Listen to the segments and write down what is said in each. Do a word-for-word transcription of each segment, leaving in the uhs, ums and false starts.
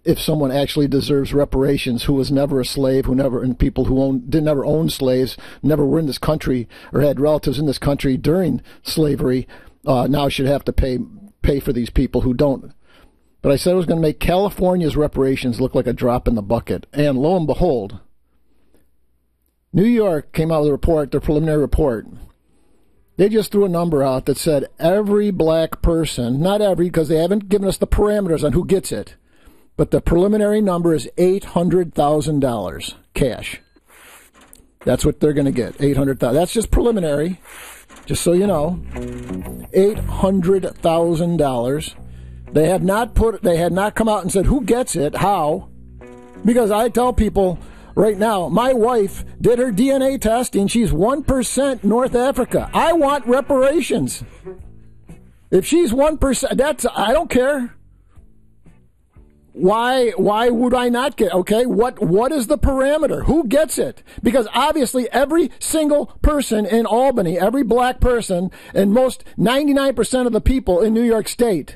if someone actually deserves reparations who was never a slave, who never, and people who own, did never own slaves, never were in this country or had relatives in this country during slavery, uh, now should have to pay pay for these people who don't. But I said I was going to make California's reparations look like a drop in the bucket. And lo and behold, New York came out with a report, their preliminary report. They just threw a number out that said every black person, not every, because they haven't given us the parameters on who gets it, but the preliminary number is eight hundred thousand dollars cash. That's what they're going to get, eight hundred thousand dollars. That's just preliminary, just so you know. eight hundred thousand dollars. They have not put, they had not come out and said who gets it, how, because I tell people right now, my wife did her D N A testing. She's one percent North Africa. I want reparations. If she's one percent, that's, I don't care. Why, why would I not get, okay? What, what is the parameter? Who gets it? Because obviously every single person in Albany, every black person, and most ninety-nine percent of the people in New York State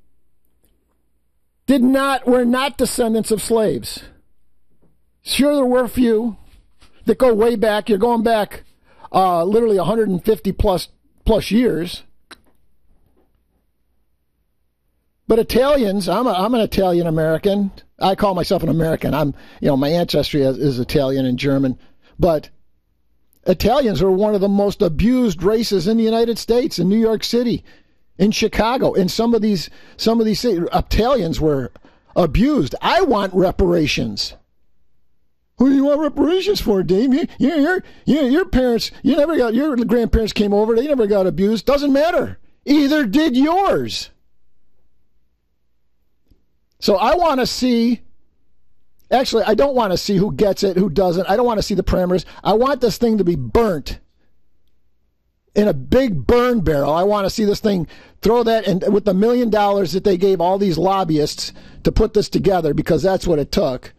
did not, were not descendants of slaves. Sure, there were a few that go way back. You're going back uh, literally one hundred fifty plus plus years. But Italians, I'm a, I'm an Italian American. I call myself an American. I'm, you know, my ancestry is, is Italian and German. But Italians are one of the most abused races in the United States, in New York City, in Chicago. In some of these, some of these cities, Italians were abused. I want reparations. Who do you want reparations for, Dave? You, you, your, you, your parents, you never got, your grandparents came over, they never got abused. Doesn't matter. Either did yours. So I want to see, actually, I don't want to see who gets it, who doesn't. I don't want to see the parameters. I want this thing to be burnt in a big burn barrel. I want to see this thing, throw that, and with the million dollars that they gave all these lobbyists to put this together, because that's what it took.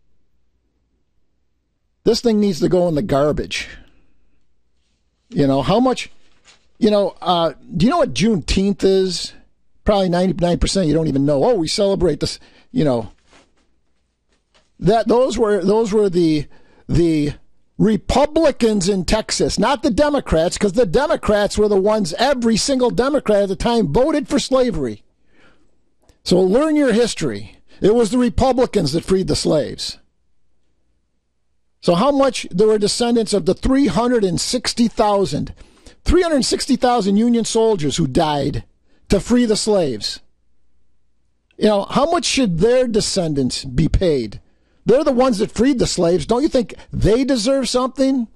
This thing needs to go in the garbage. You know, how much, you know, uh, do you know what Juneteenth is? Probably ninety-nine percent you don't even know. Oh, we celebrate this, you know. That those were those were the the Republicans in Texas, not the Democrats, because the Democrats were the ones, every single Democrat at the time voted for slavery. So learn your history. It was the Republicans that freed the slaves. So how much there were descendants of the three hundred sixty thousand, three hundred sixty thousand Union soldiers who died to free the slaves. You know, how much should their descendants be paid? They're the ones that freed the slaves. Don't you think they deserve something?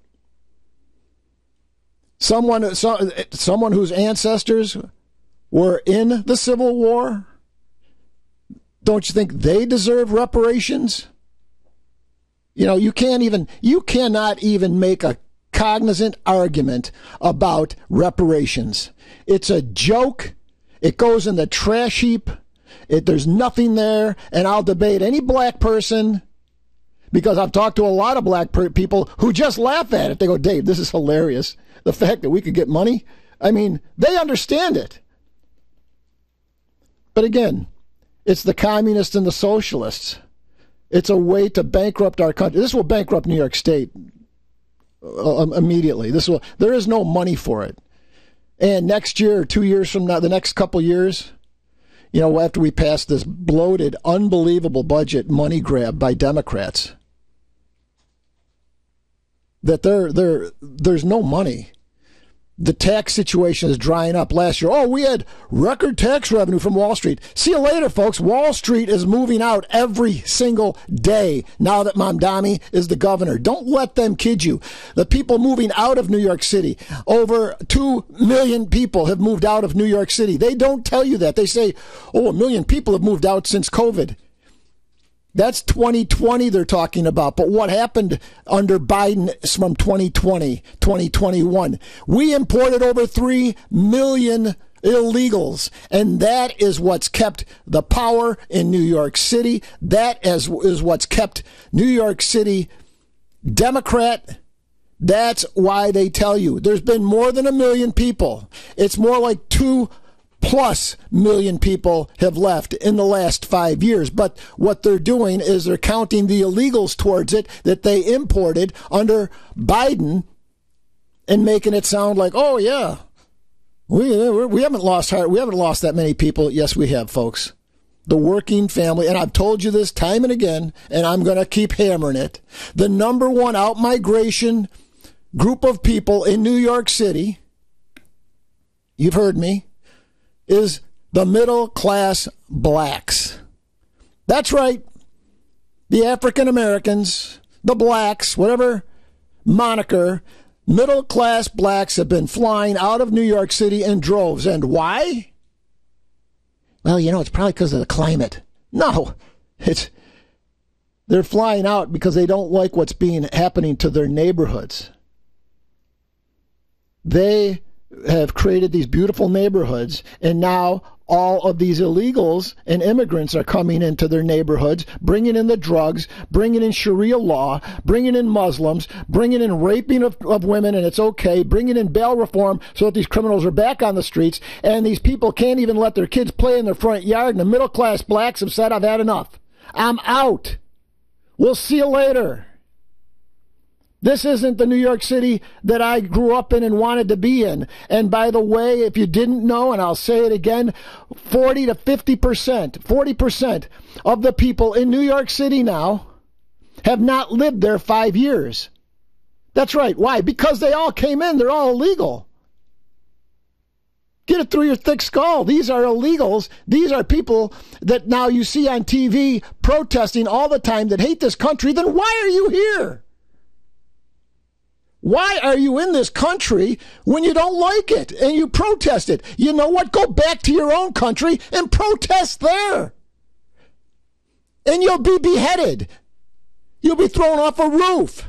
Someone, so, someone whose ancestors were in the Civil War? Don't you think they deserve reparations? You know, you can't even, you cannot even make a cognizant argument about reparations. It's a joke. It goes in the trash heap. It, there's nothing there. And I'll debate any black person, because I've talked to a lot of black per- people who just laugh at it. They go, Dave, this is hilarious. The fact that we could get money. I mean, they understand it. But again, it's the communists and the socialists. It's a way to bankrupt our country. This will bankrupt New York State uh, immediately. This will. There is no money for it. And next year, or two years from now, the next couple years, you know, after we pass this bloated, unbelievable budget money grab by Democrats, that there, there, there's no money. The tax situation is drying up. Last year, oh, we had record tax revenue from Wall Street. See you later, folks. Wall Street is moving out every single day now that Mamdani is the governor. Don't let them kid you. The people moving out of New York City, over two million people have moved out of New York City. They don't tell you that. They say, oh, a million people have moved out since COVID. That's twenty twenty they're talking about. But what happened under Biden from twenty twenty, twenty twenty-one? We imported over three million illegals. And that is what's kept the power in New York City. That is, is what's kept New York City Democrat. That's why they tell you there's been more than a million people. It's more like two plus million people have left in the last five years. But what they're doing is they're counting the illegals towards it that they imported under Biden and making it sound like, oh, yeah, we, we haven't lost heart. We haven't lost that many people. Yes, we have, folks. The working family, and I've told you this time and again, and I'm going to keep hammering it. The number one out-migration group of people in New York City, you've heard me, is the middle-class blacks. That's right. The African Americans, the blacks, whatever moniker, middle-class blacks have been flying out of New York City in droves. And why? Well, you know, it's probably because of the climate. No, it's they're flying out because they don't like what's being happening to their neighborhoods. They have created these beautiful neighborhoods, and now all of these illegals and immigrants are coming into their neighborhoods, bringing in the drugs, bringing in Sharia law, bringing in Muslims, bringing in raping of, of women, and it's okay, bringing in bail reform so that these criminals are back on the streets, and these people can't even let their kids play in their front yard, and the middle-class blacks have said, I've had enough. I'm out. We'll see you later. This isn't the New York City that I grew up in and wanted to be in. And by the way, if you didn't know, and I'll say it again, forty to fifty percent, forty percent of the people in New York City now have not lived there five years. That's right. Why? Because they all came in. They're all illegal. Get it through your thick skull. These are illegals. These are people that now you see on T V protesting all the time that hate this country. Then why are you here? Why are you in this country when you don't like it and you protest it? You know what? Go back to your own country and protest there. And you'll be beheaded. You'll be thrown off a roof.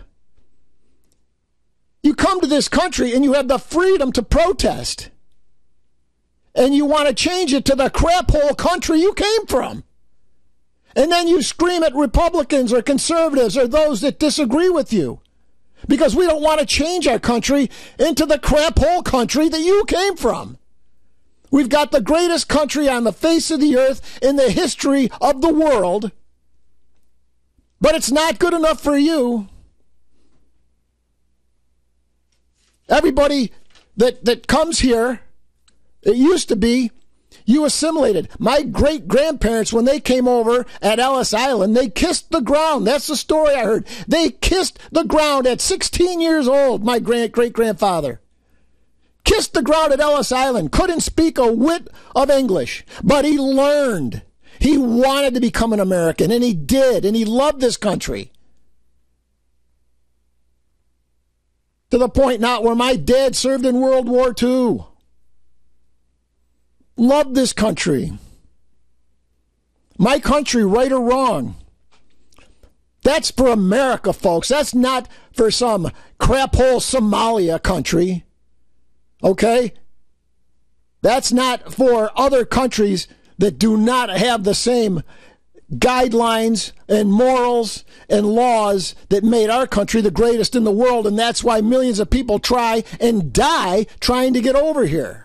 You come to this country and you have the freedom to protest. And you want to change it to the crap hole country you came from. And then you scream at Republicans or conservatives or those that disagree with you. Because we don't want to change our country into the crap hole country that you came from. We've got the greatest country on the face of the earth in the history of the world. But it's not good enough for you. Everybody that, that comes here, it used to be, you assimilated. My great-grandparents, when they came over at Ellis Island, they kissed the ground. That's the story I heard. They kissed the ground at sixteen years old, my great-grandfather. Kissed the ground at Ellis Island. Couldn't speak a whit of English, but he learned. He wanted to become an American, and he did, and he loved this country. To the point now where my dad served in World War Two. Love this country. My country, right or wrong. That's for America, folks. That's not for some crap hole Somalia country. Okay? That's not for other countries that do not have the same guidelines and morals and laws that made our country the greatest in the world, and that's why millions of people try and die trying to get over here.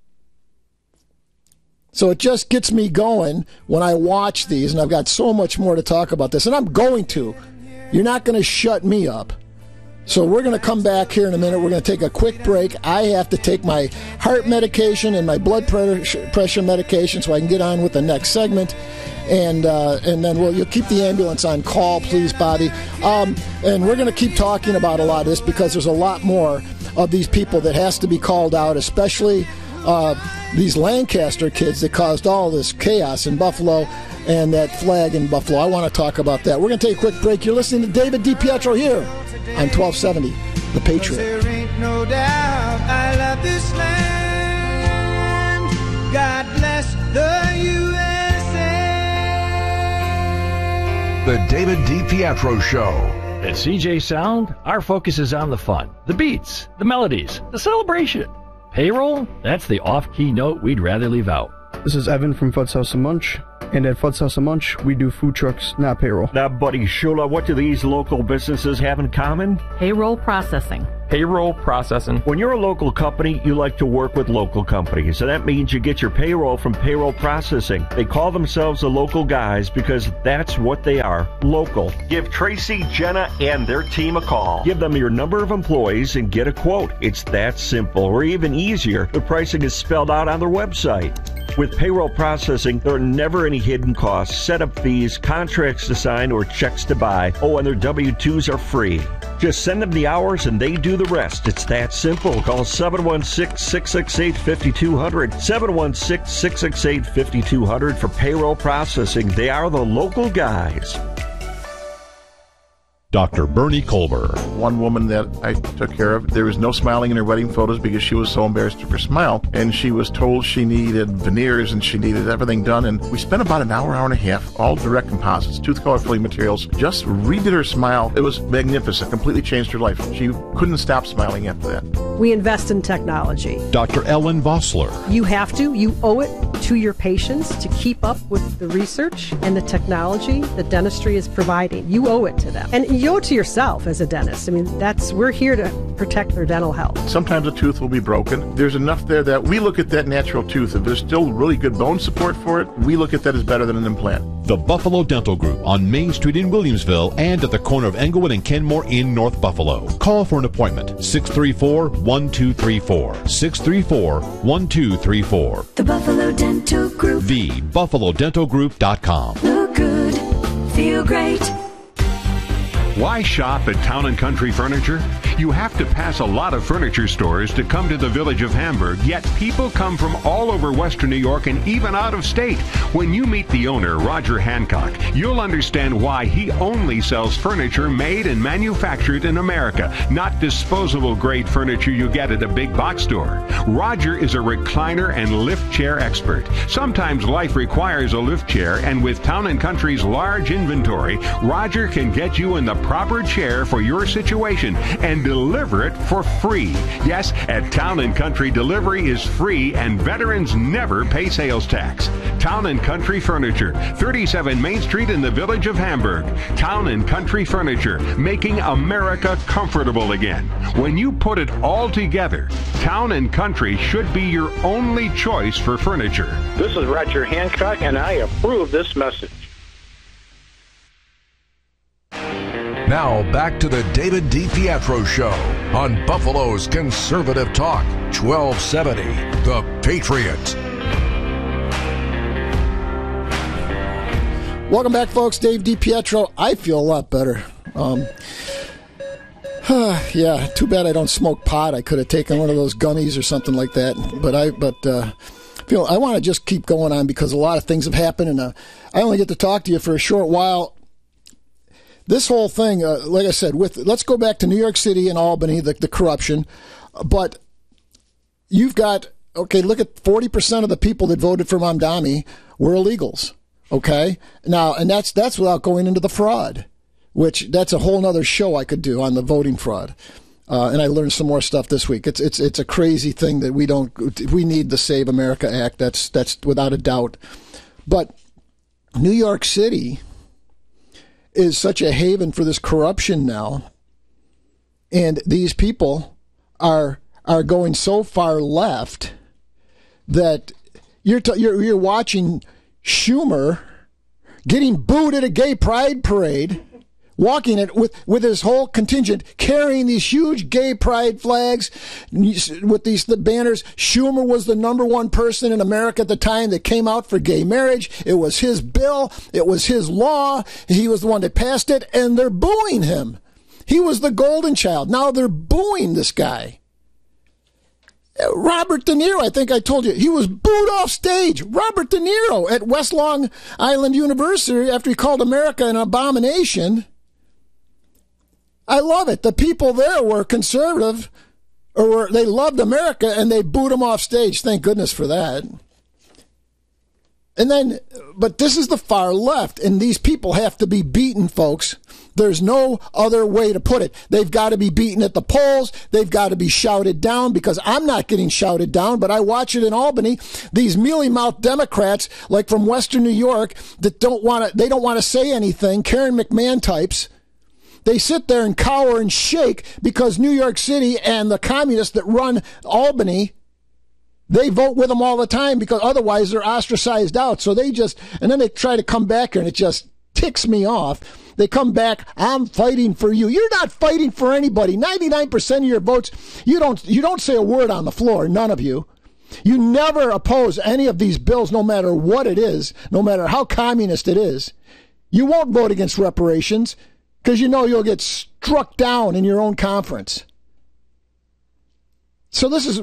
So it just gets me going when I watch these, and I've got so much more to talk about this, and I'm going to. You're not going to shut me up. So we're going to come back here in a minute. We're going to take a quick break. I have to take my heart medication and my blood pressure medication so I can get on with the next segment. And uh, and then we'll, you'll keep the ambulance on call, please, Bobby. Um, and we're going to keep talking about a lot of this because there's a lot more of these people that has to be called out, especially uh, these Lancaster kids that caused all this chaos in Buffalo and that flag in Buffalo. I want to talk about that. We're going to take a quick break. You're listening to David DiPietro here on twelve seventy, The Patriot. There ain't no doubt I love this land. God bless the U S A. The David DiPietro Show. At C J Sound, our focus is on the fun, the beats, the melodies, the celebration. Payroll, that's the off-key note we'd rather leave out. This is Evan from Fud's House and Munch, and at Fud's House and Munch, we do food trucks, not payroll. Now, buddy Shula, what do these local businesses have in common? Payroll processing. payroll processing. When you're a local company, you like to work with local companies, and that means you get your payroll from Payroll Processing. They call themselves the local guys because that's what they are, local. Give Tracy, Jenna, and their team a call. Give them your number of employees and get a quote. It's that simple, or even easier. The pricing is spelled out on their website. With Payroll Processing, there are never any hidden costs, setup fees, contracts to sign, or checks to buy. Oh, and their W two's are free. Just send them the hours and they do the rest. It's that simple. Call seven one six, six six eight, five two zero zero, seven one six, six six eight, five two zero zero for Payroll Processing. They are the local guys. Doctor Bernie Colber. One woman that I took care of, there was no smiling in her wedding photos because she was so embarrassed to smile, and she was told she needed veneers and she needed everything done, and we spent about an hour, hour and a half, all direct composites, tooth color filling materials, just redid her smile. It was magnificent, completely changed her life. She couldn't stop smiling after that. We invest in technology. Doctor Ellen Vossler. You have to, you owe it to your patients to keep up with the research and the technology that dentistry is providing. You owe it to them. And you owe it to yourself as a dentist. I mean, that's, we're here to protect their dental health. Sometimes a tooth will be broken. There's enough there that we look at that natural tooth. If there's still really good bone support for it, we look at that as better than an implant. The Buffalo Dental Group on Main Street in Williamsville and at the corner of Englewood and Kenmore in North Buffalo. Call for an appointment, six three four, one two three four, six three four, one two three four. The Buffalo Dental Group. the buffalo dental group dot com. Look good, feel great. Why shop at Town and Country Furniture? You have to pass a lot of furniture stores to come to the village of Hamburg, yet people come from all over Western New York and even out of state. When you meet the owner, Roger Hancock, you'll understand why he only sells furniture made and manufactured in America, not disposable grade furniture you get at a big box store. Roger is a recliner and lift chair expert. Sometimes life requires a lift chair, and with Town and Country's large inventory, Roger can get you in the proper chair for your situation and deliver it for free. Yes, at Town and Country, delivery is free and veterans never pay sales tax. Town and Country Furniture, thirty-seven Main Street in the village of Hamburg. Town and Country Furniture, making America comfortable again. When you put it all together, Town and Country should be your only choice for furniture. This is Roger Hancock, and I approve this message. Now back to the David DiPietro Show on Buffalo's Conservative Talk, twelve seventy, The Patriot. Welcome back, folks. Dave DiPietro. I feel a lot better. Um, yeah, too bad I don't smoke pot. I could have taken one of those gummies or something like that. But I, but uh, feel I want to just keep going on because a lot of things have happened, and uh, I only get to talk to you for a short while. This whole thing, uh, like I said, with let's go back to New York City and Albany, the, the corruption. But you've got, okay, look at forty percent of the people that voted for Mamdani were illegals. Okay? Now, and that's that's without going into the fraud, which that's a whole other show I could do on the voting fraud. Uh, and I learned some more stuff this week. It's it's it's a crazy thing that we don't we need the Save America Act. That's that's without a doubt. But New York City is such a haven for this corruption now, and these people are are going so far left that you're t- you're you're watching Schumer getting booed at a gay pride parade, walking it with with his whole contingent, carrying these huge gay pride flags with these the banners. Schumer was the number one person in America at the time that came out for gay marriage. It was his bill. It was his law. He was the one that passed it, and they're booing him. He was the golden child. Now they're booing this guy. Robert De Niro, I think I told you, he was booed off stage. Robert De Niro at West Long Island University after he called America an abomination. I love it. The people there were conservative, or were, they loved America, and they booed him off stage. Thank goodness for that. And then, but this is the far left, and these people have to be beaten, folks. There's no other way to put it. They've got to be beaten at the polls. They've got to be shouted down, because I'm not getting shouted down, but I watch it in Albany. These mealy-mouthed Democrats, like from Western New York, that don't want to, they don't want to say anything, Karen McMahon types, They sit there and cower and shake because New York City and the communists that run Albany, they vote with them all the time because otherwise they're ostracized out. So they just, and then they try to come back here and it just ticks me off. They come back, I'm fighting for you. You're not fighting for anybody. ninety-nine percent of your votes, you don't, you don't say a word on the floor, none of you. You never oppose any of these bills, no matter what it is, no matter how communist it is. You won't vote against reparations because you know you'll get struck down in your own conference. So this is